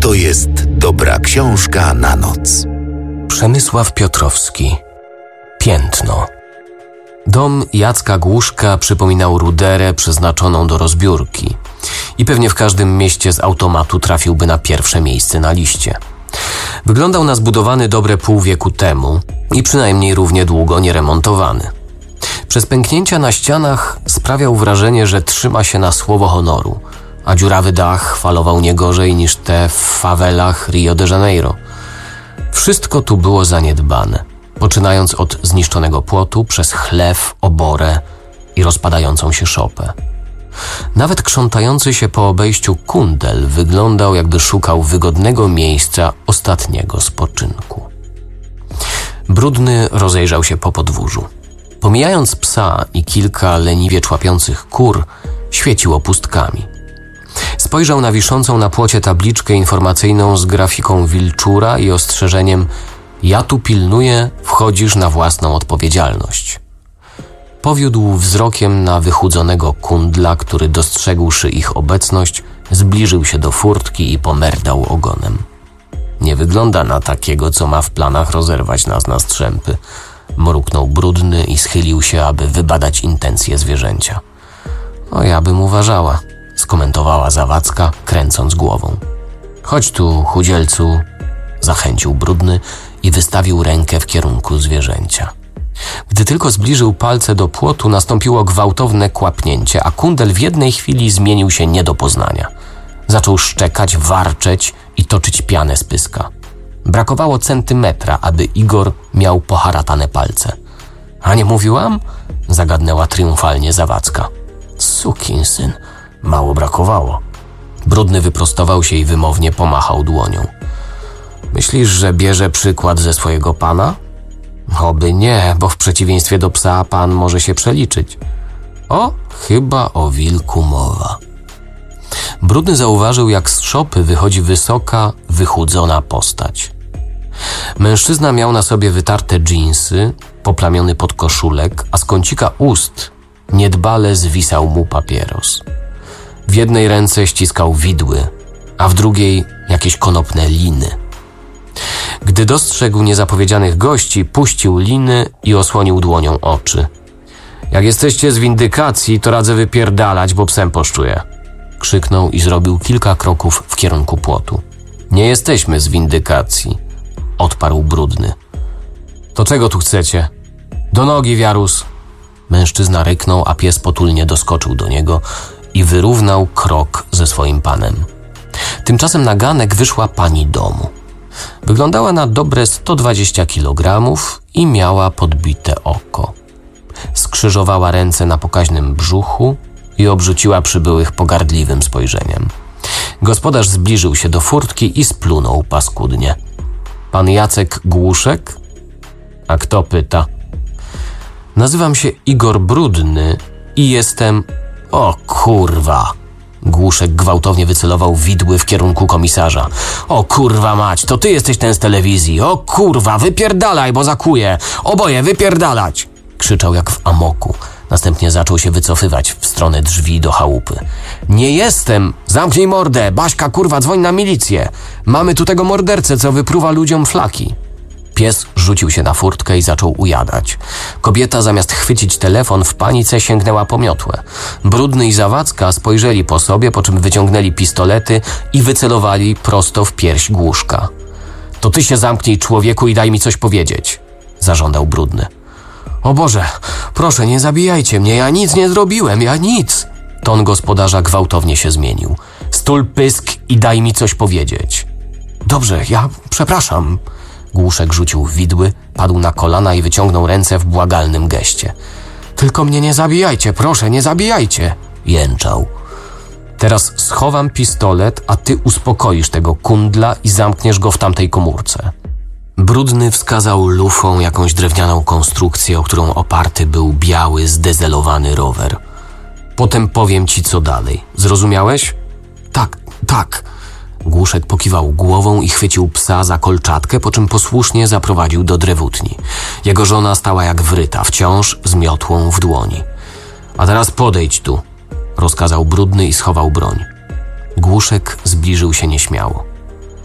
to jest dobra książka na noc. Przemysław Piotrowski. Piętno. Dom Jacka Głuszka przypominał ruderę przeznaczoną do rozbiórki i pewnie w każdym mieście z automatu trafiłby na pierwsze miejsce na liście. Wyglądał na zbudowany dobre pół wieku temu i przynajmniej równie długo nieremontowany. Przez pęknięcia na ścianach sprawiał wrażenie, że trzyma się na słowo honoru, a dziurawy dach falował nie gorzej niż te w fawelach Rio de Janeiro. Wszystko tu było zaniedbane, poczynając od zniszczonego płotu przez chlew, oborę i rozpadającą się szopę. Nawet krzątający się po obejściu kundel wyglądał, jakby szukał wygodnego miejsca ostatniego spoczynku. Brudny rozejrzał się po podwórzu. Pomijając psa i kilka leniwie człapiących kur, świeciło pustkami. Spojrzał na wiszącą na płocie tabliczkę informacyjną z grafiką wilczura i ostrzeżeniem: ja tu pilnuję, wchodzisz na własną odpowiedzialność. Powiódł wzrokiem na wychudzonego kundla, który dostrzegłszy ich obecność, zbliżył się do furtki i pomerdał ogonem. Nie wygląda na takiego, co ma w planach rozerwać nas na strzępy. Mruknął Brudny i schylił się, aby wybadać intencje zwierzęcia. O, ja bym uważała, skomentowała Zawadzka, kręcąc głową. Chodź tu, chudzielcu, zachęcił Brudny i wystawił rękę w kierunku zwierzęcia. Gdy tylko zbliżył palce do płotu, nastąpiło gwałtowne kłapnięcie, a kundel w jednej chwili zmienił się nie do poznania. Zaczął szczekać, warczeć i toczyć pianę z pyska. Brakowało centymetra, aby Igor miał poharatane palce. A nie mówiłam? Zagadnęła triumfalnie Zawadzka. Sukinsyn, mało brakowało. Brudny wyprostował się i wymownie pomachał dłonią. Myślisz, że bierze przykład ze swojego pana? Oby nie, bo w przeciwieństwie do psa pan może się przeliczyć. O, chyba o wilku mowa. Brudny zauważył, jak z szopy wychodzi wysoka, wychudzona postać. Mężczyzna miał na sobie wytarte dżinsy, poplamiony podkoszulek, a z kącika ust niedbale zwisał mu papieros. W jednej ręce ściskał widły, a w drugiej jakieś konopne liny. Gdy dostrzegł niezapowiedzianych gości, puścił liny i osłonił dłonią oczy. Jak jesteście z windykacji, to radzę wypierdalać, bo psem poszczuję. Krzyknął i zrobił kilka kroków w kierunku płotu. Nie jesteśmy z windykacji, odparł Brudny. To czego tu chcecie? Do nogi, wiarus! Mężczyzna ryknął, a pies potulnie doskoczył do niego i wyrównał krok ze swoim panem. Tymczasem na ganek wyszła pani domu. Wyglądała na dobre 120 kg i miała podbite oko. Skrzyżowała ręce na pokaźnym brzuchu i obrzuciła przybyłych pogardliwym spojrzeniem. Gospodarz zbliżył się do furtki i splunął paskudnie. Pan Jacek Głuszek? A kto pyta? Nazywam się Igor Brudny i jestem... O kurwa! Głuszek gwałtownie wycelował widły w kierunku komisarza. O kurwa mać, to ty jesteś ten z telewizji. O kurwa, wypierdalaj, bo zakuję. Oboje wypierdalać! Krzyczał jak w amoku. Następnie zaczął się wycofywać w stronę drzwi do chałupy. Nie jestem! Zamknij mordę! Baśka, kurwa, dzwoń na milicję! Mamy tu tego mordercę, co wypruwa ludziom flaki. Pies rzucił się na furtkę i zaczął ujadać. Kobieta zamiast chwycić telefon w panice sięgnęła po miotłę. Brudny i Zawadzka spojrzeli po sobie, po czym wyciągnęli pistolety i wycelowali prosto w pierś Głuszka. To ty się zamknij, człowieku, i daj mi coś powiedzieć, zażądał Brudny. O Boże, proszę, nie zabijajcie mnie, ja nic nie zrobiłem, ja nic. Ton gospodarza gwałtownie się zmienił. Stul pysk i daj mi coś powiedzieć. Dobrze, ja przepraszam. Głuszek rzucił widły, padł na kolana i wyciągnął ręce w błagalnym geście. Tylko mnie nie zabijajcie, proszę, nie zabijajcie, jęczał. Teraz schowam pistolet, a ty uspokoisz tego kundla i zamkniesz go w tamtej komórce. Brudny wskazał lufą jakąś drewnianą konstrukcję, o którą oparty był biały, zdezelowany rower. Potem powiem ci, co dalej. Zrozumiałeś? Tak. Głuszek pokiwał głową i chwycił psa za kolczatkę, po czym posłusznie zaprowadził do drewutni. Jego żona stała jak wryta, wciąż z miotłą w dłoni. A teraz podejdź tu, rozkazał Brudny i schował broń. Głuszek zbliżył się nieśmiało.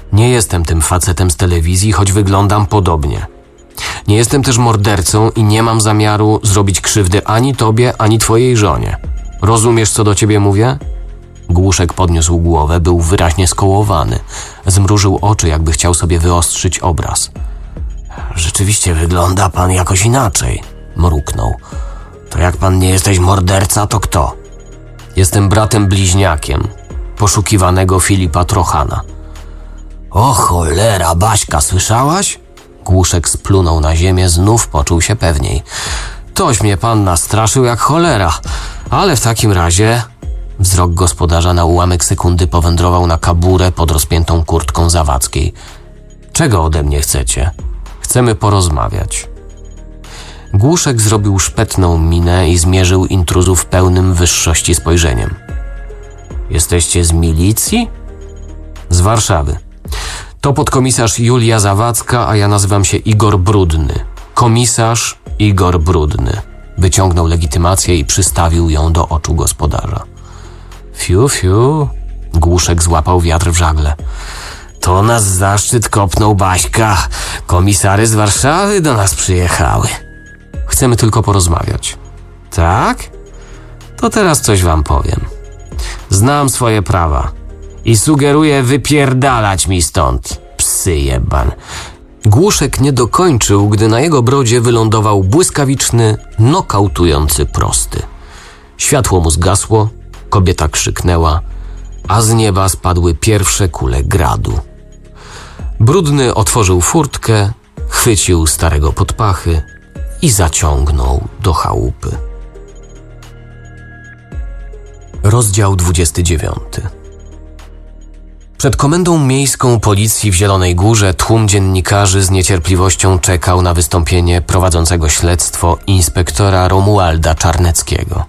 Nie jestem tym facetem z telewizji, choć wyglądam podobnie. Nie jestem też mordercą i nie mam zamiaru zrobić krzywdy ani tobie, ani twojej żonie. Rozumiesz, co do ciebie mówię? Głuszek podniósł głowę, był wyraźnie skołowany. Zmrużył oczy, jakby chciał sobie wyostrzyć obraz. Rzeczywiście wygląda pan jakoś inaczej, mruknął. To jak pan nie jesteś morderca, to kto? Jestem bratem bliźniakiem poszukiwanego Filipa Trochana. O cholera, Baśka, słyszałaś? Głuszek splunął na ziemię, znów poczuł się pewniej. Toś mnie pan nastraszył jak cholera, ale w takim razie... Wzrok gospodarza na ułamek sekundy powędrował na kaburę pod rozpiętą kurtką Zawadzkiej. Czego ode mnie chcecie? Chcemy porozmawiać. Głuszek zrobił szpetną minę i zmierzył intruzów pełnym wyższości spojrzeniem. Jesteście z milicji? Z Warszawy. To podkomisarz Julia Zawadzka, a ja nazywam się Igor Brudny. Komisarz Igor Brudny. Wyciągnął legitymację i przystawił ją do oczu gospodarza. Fiu, fiu. Głuszek złapał wiatr w żagle. To nas zaszczyt kopnął, Baśka. Komisary z Warszawy do nas przyjechały. Chcemy tylko porozmawiać. Tak? To teraz coś wam powiem. Znam swoje prawa i sugeruję wypierdalać mi stąd, psy jeban. Głuszek nie dokończył, gdy na jego brodzie wylądował błyskawiczny, nokautujący prosty. Światło mu zgasło, kobieta krzyknęła, a z nieba spadły pierwsze kule gradu. Brudny otworzył furtkę, chwycił starego pod pachy i zaciągnął do chałupy. Rozdział 29. Przed komendą miejską policji w Zielonej Górze tłum dziennikarzy z niecierpliwością czekał na wystąpienie prowadzącego śledztwo inspektora Romualda Czarneckiego.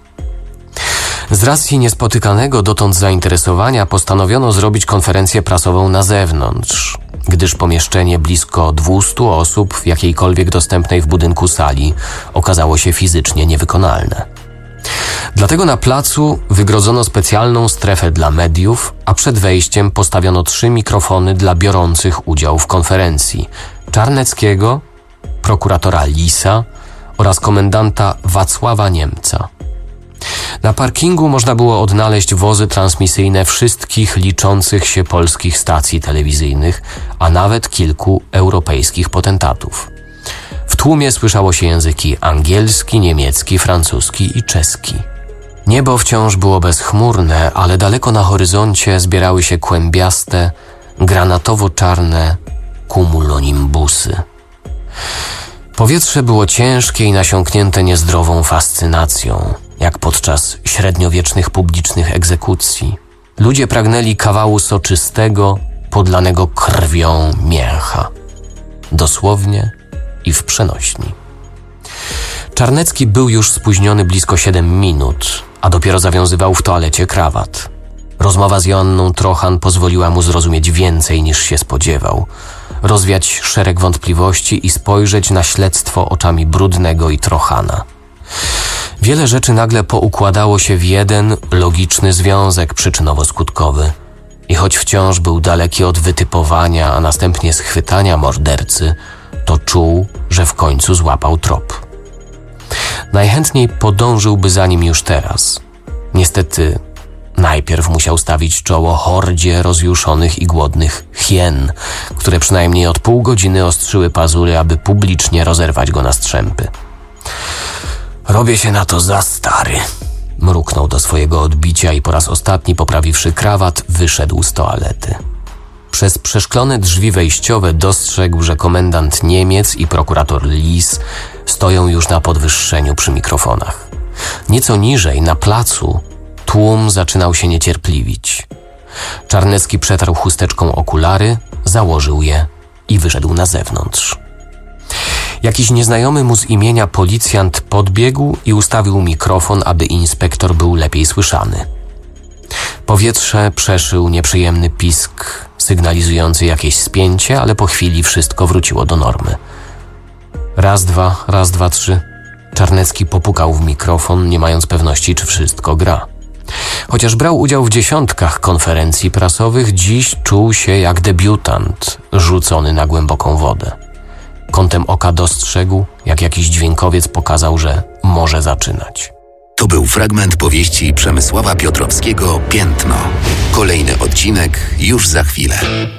Z racji niespotykanego dotąd zainteresowania postanowiono zrobić konferencję prasową na zewnątrz, gdyż pomieszczenie blisko 200 osób w jakiejkolwiek dostępnej w budynku sali okazało się fizycznie niewykonalne. Dlatego na placu wygrodzono specjalną strefę dla mediów, a przed wejściem postawiono 3 mikrofony dla biorących udział w konferencji: Czarneckiego, prokuratora Lisa oraz komendanta Wacława Niemca. Na parkingu można było odnaleźć wozy transmisyjne wszystkich liczących się polskich stacji telewizyjnych, a nawet kilku europejskich potentatów. W tłumie słyszało się języki angielski, niemiecki, francuski i czeski. Niebo wciąż było bezchmurne, ale daleko na horyzoncie zbierały się kłębiaste, granatowo-czarne cumulonimbusy. Powietrze było ciężkie i nasiąknięte niezdrową fascynacją, jak podczas średniowiecznych publicznych egzekucji. Ludzie pragnęli kawału soczystego, podlanego krwią mięcha. Dosłownie i w przenośni. Czarnecki był już spóźniony blisko 7 minut, a dopiero zawiązywał w toalecie krawat. Rozmowa z Joanną Trochan pozwoliła mu zrozumieć więcej niż się spodziewał, rozwiać szereg wątpliwości i spojrzeć na śledztwo oczami Brudnego i Trochana. Wiele rzeczy nagle poukładało się w jeden logiczny związek przyczynowo-skutkowy i choć wciąż był daleki od wytypowania, a następnie schwytania mordercy, to czuł, że w końcu złapał trop. Najchętniej podążyłby za nim już teraz. Niestety najpierw musiał stawić czoło hordzie rozjuszonych i głodnych hien, które przynajmniej od pół godziny ostrzyły pazury, aby publicznie rozerwać go na strzępy. Robię się na to za stary, mruknął do swojego odbicia i po raz ostatni, poprawiwszy krawat, wyszedł z toalety. Przez przeszklone drzwi wejściowe dostrzegł, że komendant Niemiec i prokurator Lis stoją już na podwyższeniu przy mikrofonach. Nieco niżej, na placu, tłum zaczynał się niecierpliwić. Czarnecki przetarł chusteczką okulary, założył je i wyszedł na zewnątrz. Jakiś nieznajomy mu z imienia policjant podbiegł i ustawił mikrofon, aby inspektor był lepiej słyszany. Powietrze przeszył nieprzyjemny pisk, sygnalizujący jakieś spięcie, ale po chwili wszystko wróciło do normy. Raz, dwa, 3. Czarnecki popukał w mikrofon, nie mając pewności, czy wszystko gra. Chociaż brał udział w dziesiątkach konferencji prasowych, dziś czuł się jak debiutant rzucony na głęboką wodę. Kątem oka dostrzegł, jak jakiś dźwiękowiec pokazał, że może zaczynać. To był fragment powieści Przemysława Piotrowskiego „Piętno”. Kolejny odcinek już za chwilę.